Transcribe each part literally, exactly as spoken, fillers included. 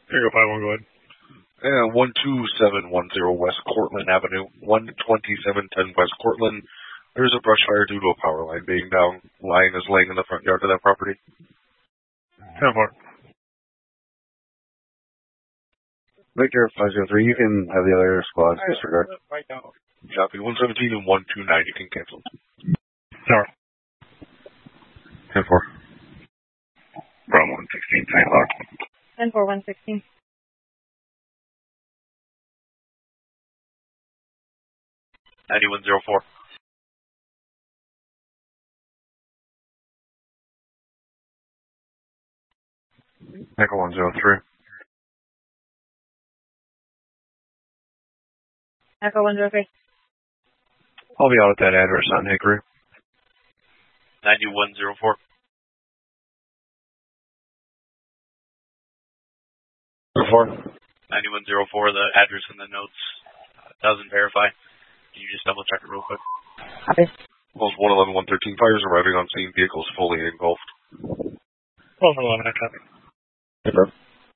Here you go, five one, go ahead. Uh, one two seven one zero West Cortland Avenue, one twenty-seven ten West Cortland. There's a brush fire due to a power line being down. Line is laying in the front yard of that property. ten four. Victor five zero three, you can have the other squads disregard. Right now. Copy. one seventeen and one two nine, you can cancel. Sorry. ten four. From one sixteen, ten o'clock. ten four, one sixteen. ninety-one oh four. Echo one zero three. Echo one zero three. I'll be out at that address on Hickory. ninety-one oh four. four. ninety-one oh four, the address in the notes uh, doesn't verify. Can you just double check it real quick? Copy. Post one eleven one thirteen, fires arriving on scene, vehicles fully engulfed. twelve eleven, I copy. Confirm.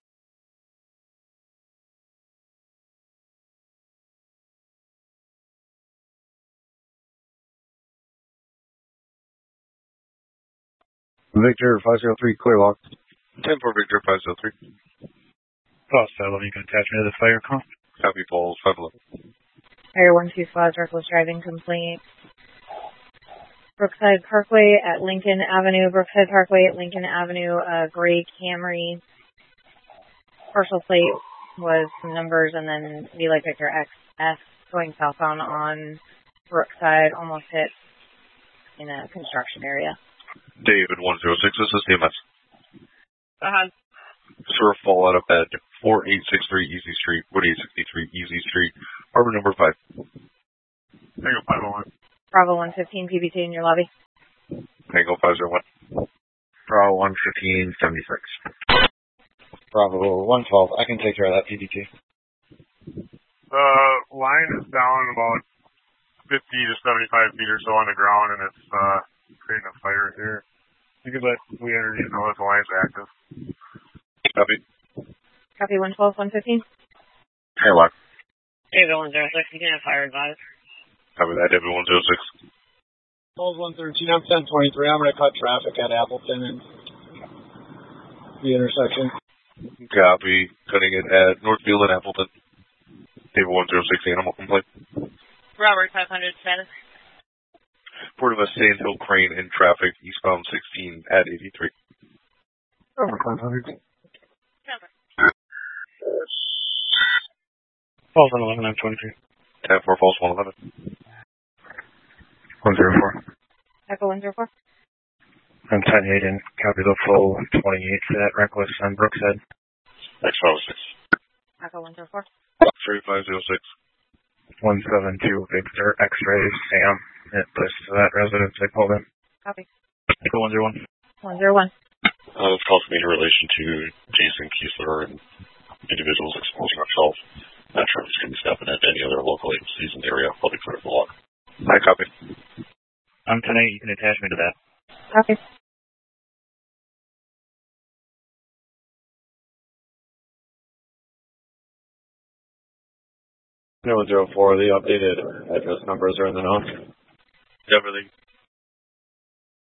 Victor five zero three, clear lock. ten four Victor five oh three. Paul seven, you can attach me to the fire call. Copy, Paul five eleven. Fire one two squads, reckless driving complaint. Brookside Parkway at Lincoln Avenue, Brookside Parkway at Lincoln Avenue, uh, gray Camry. Partial plate was some numbers and then V like Victor X S going southbound on Brookside, almost hit in a construction area. David one oh six, this is D M S. Uh-huh. Sir, fall out of bed. four eight six three Easy Street, Wood eight sixty-three Easy Street, harbor number five. There you go, five oh one. Bravo one fifteen P B T in your lobby. Tango five oh one. Bravo one fifteen seventy-six. Bravo one twelve, I can take care of that P D T. The line is down about fifty to seventy-five feet or so on the ground, and it's uh, creating a fire here. You can let we energy know that the line's active. Copy. Copy one twelve, one fifteen. Airlock. David one zero six, you can have fire advised. Copy that, David one oh six. Falls one thirteen, I'm ten twenty-three. I'm going to cut traffic at Appleton and the intersection. Copy. Cutting it at Northfield and Appleton. David one oh six, animal complaint. Robert five hundred, status. Port of a Sand Hill crane in traffic, eastbound sixteen at eighty-three. Over five hundred. Falls one eleven, I'm twenty-three. ten four, false one eleven. one zero four. Echo one zero four. I'm ten eight and copy the full twenty-eight for that reckless on Brookside. X five oh six. Echo one zero four. three five oh six. one seven two Victor X-ray Sam. It lists that residence I pulled in. Copy. Echo one zero one. one zero one. Uh, this call from me in relation to Jason Kiesler and individuals exposing ourselves. Not sure if it's going to be stepping at any other local agencies in the area. Probably clear the log. I copy. I'm ten eight, you can attach me to that. Copy. one zero four, the updated address numbers are in the notes. Everything.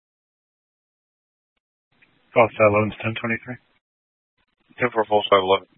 False eleven, ten twenty-three. ten four, false five eleven.